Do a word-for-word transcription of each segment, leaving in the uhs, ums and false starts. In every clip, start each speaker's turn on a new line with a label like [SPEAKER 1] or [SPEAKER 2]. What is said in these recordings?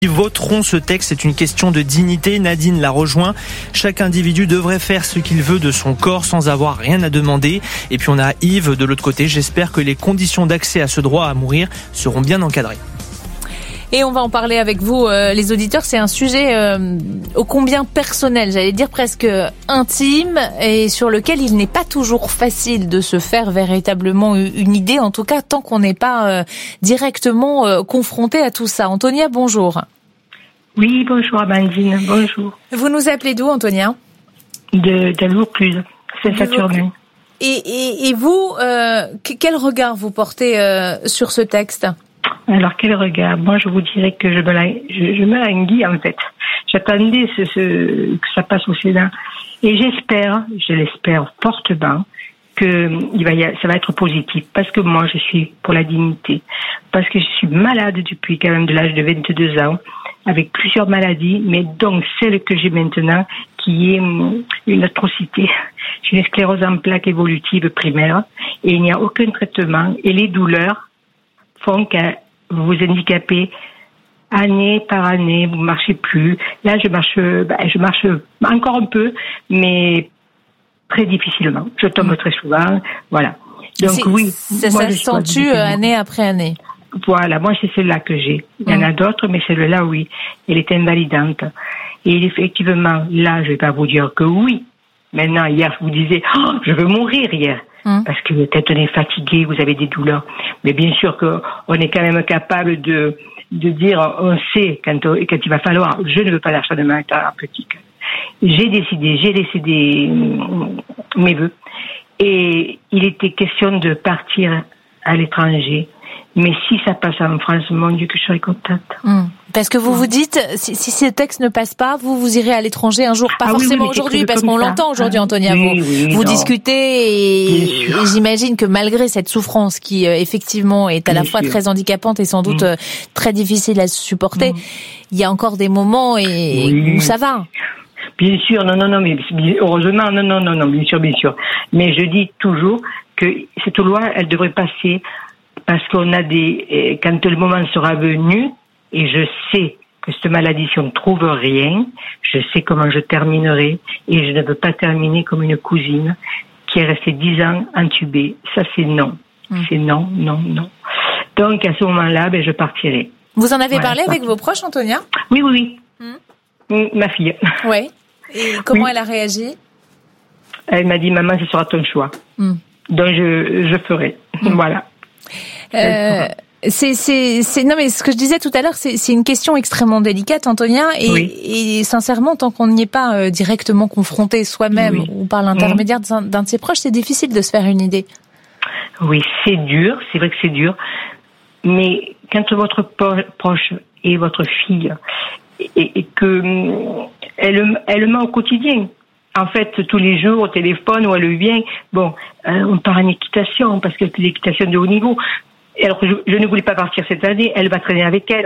[SPEAKER 1] Voteront ce texte, c'est une question de dignité. Nadine la rejoint. Chaque individu devrait faire ce qu'il veut de son corps sans avoir rien à demander. Et puis on a Yves de l'autre côté. J'espère que les conditions d'accès à ce droit à mourir seront bien encadrées.
[SPEAKER 2] Et on va en parler avec vous, euh, les auditeurs. C'est un sujet euh, ô combien personnel, j'allais dire presque intime, et sur lequel il n'est pas toujours facile de se faire véritablement une idée, en tout cas tant qu'on n'est pas euh, directement euh, confronté à tout ça. Antonia, bonjour.
[SPEAKER 3] Oui, bonjour Amandine, bonjour.
[SPEAKER 2] Vous nous appelez d'où, Antonia ?
[SPEAKER 3] De, de Vaucluse, Saint-Saturnin.
[SPEAKER 2] Et, et, et vous, euh, quel regard vous portez euh, sur ce texte ?
[SPEAKER 3] Alors, quel regard ? Moi, je vous dirais que je me, la, je, je me languis, en fait. J'attendais ce, ce, que ça passe au Sénat. Et j'espère, je l'espère fortement, que il va y a, ça va être positif. Parce que moi, je suis pour la dignité. Parce que je suis malade depuis quand même de l'âge de vingt-deux ans, avec plusieurs maladies, mais donc celle que j'ai maintenant, qui est une atrocité. J'ai une sclérose en plaques évolutive primaire, et il n'y a aucun traitement. Et les douleurs font que vous vous handicapez année par année, vous ne marchez plus. Là, je marche, ben, je marche encore un peu, mais très difficilement. Je tombe très souvent, voilà. Donc
[SPEAKER 2] c'est,
[SPEAKER 3] oui,
[SPEAKER 2] ça s'accentue année après année.
[SPEAKER 3] Voilà, moi c'est celle-là que j'ai. Il y en a d'autres, mais celle-là, oui, elle est invalidante. Et effectivement, là, je ne vais pas vous dire que oui. Maintenant, hier, je vous disais, oh, je veux mourir hier. Hum. Parce que peut-être on est fatigué, vous avez des douleurs. Mais bien sûr qu'on est quand même capable de, de dire, on sait quand, quand il va falloir, je ne veux pas d'acharnement thérapeutique. J'ai décidé, j'ai décidé mes vœux. Et il était question de partir à l'étranger. Mais si ça passe en France, mon Dieu, que je serais contente.
[SPEAKER 2] Mmh. Parce que vous vous dites, si, si ce texte ne passe pas, vous vous irez à l'étranger un jour, pas ah forcément oui, oui, aujourd'hui, parce qu'on ça. l'entend aujourd'hui, Antonia. Oui, vous oui, vous discutez et, et j'imagine que malgré cette souffrance qui euh, effectivement est à Bien la fois sûr. très handicapante et sans doute mmh. euh, très difficile à supporter, mmh. il y a encore des moments et, oui. où ça va.
[SPEAKER 3] Bien sûr, non, non, non, mais heureusement, non, non, non, non, bien sûr, bien sûr. Mais je dis toujours que cette loi, elle devrait passer. Parce qu'on a des, quand le moment sera venu, et je sais que cette maladie, si on ne trouve rien, je sais comment je terminerai, et je ne veux pas terminer comme une cousine qui est restée dix ans entubée. Ça, c'est non. Mmh. C'est non, non, non. Donc, à ce moment-là, ben, je partirai.
[SPEAKER 2] Vous en avez
[SPEAKER 3] voilà,
[SPEAKER 2] parlé avec vos proches, Antonia ?
[SPEAKER 3] Oui, oui, oui. Mmh. Ma fille.
[SPEAKER 2] Oui. Et comment
[SPEAKER 3] oui.
[SPEAKER 2] elle a réagi ?
[SPEAKER 3] Elle m'a dit, maman, ce sera ton choix. Mmh. Donc, je, je ferai. Mmh. Voilà.
[SPEAKER 2] Euh, c'est, c'est, c'est, non mais ce que je disais tout à l'heure, c'est, c'est une question extrêmement délicate, Antonia, et, oui. et sincèrement, tant qu'on n'y est pas euh, directement confronté soi-même oui. ou par l'intermédiaire d'un, d'un de ses proches, c'est difficile de se faire une idée.
[SPEAKER 3] Oui, c'est dur, c'est vrai que c'est dur, mais quand votre proche est votre fille et, et que elle, elle ment au quotidien. En fait, tous les jours, au téléphone, où elle vient, bon, euh, on part en équitation, parce qu'elle fait l'équitation de haut niveau. Alors que je, je ne voulais pas partir cette année, elle va traîner avec elle.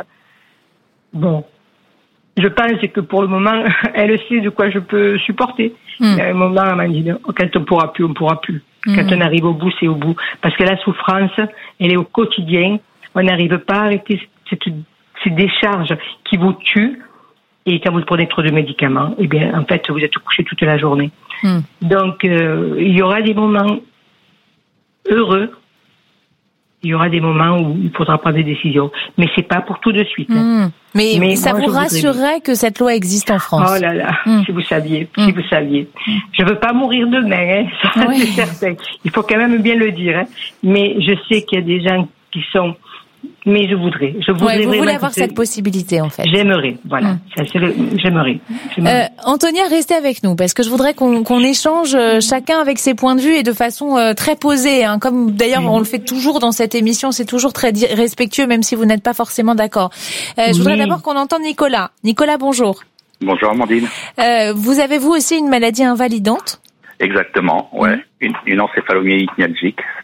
[SPEAKER 3] Bon, je pense que pour le moment, elle sait de quoi je peux supporter. Mmh. Il y a un moment, elle m'a dit, quand on pourra plus, on pourra plus. Mmh. Quand on arrive au bout, c'est au bout. Parce que la souffrance, elle est au quotidien. On n'arrive pas à arrêter cette, ces décharges qui vous tuent. Et quand vous prenez trop de médicaments, eh bien, en fait, vous êtes couché toute la journée. Mmh. Donc, euh, il y aura des moments heureux. Il y aura des moments où il faudra prendre des décisions. Mais c'est pas pour tout de suite. Mmh.
[SPEAKER 2] Hein. Mais, Mais ça moi, vous rassurerait que cette loi existe en France.
[SPEAKER 3] Oh là là, mmh. si vous saviez,
[SPEAKER 2] mmh.
[SPEAKER 3] si vous saviez. Je veux pas mourir demain, hein, ça oui. c'est certain. Il faut quand même bien le dire. Hein. Mais je sais qu'il y a des gens qui sont... Mais je voudrais. Je voudrais
[SPEAKER 2] ouais, vous voulez avoir
[SPEAKER 3] écouter.
[SPEAKER 2] cette possibilité, en fait.
[SPEAKER 3] J'aimerais, voilà. Mmh. Ça, c'est le, j'aimerais. j'aimerais.
[SPEAKER 2] Euh, Antonia, restez avec nous, parce que je voudrais qu'on, qu'on échange euh, chacun avec ses points de vue et de façon euh, très posée. Hein, comme d'ailleurs mmh. on le fait toujours dans cette émission, c'est toujours très di- respectueux, même si vous n'êtes pas forcément d'accord. Euh, je voudrais mmh. d'abord qu'on entende Nicolas. Nicolas, bonjour.
[SPEAKER 4] Bonjour Amandine.
[SPEAKER 2] Euh, vous avez vous aussi une maladie invalidante ?
[SPEAKER 4] Exactement, ouais. Mmh. Une, une encéphalomyélite myalgique,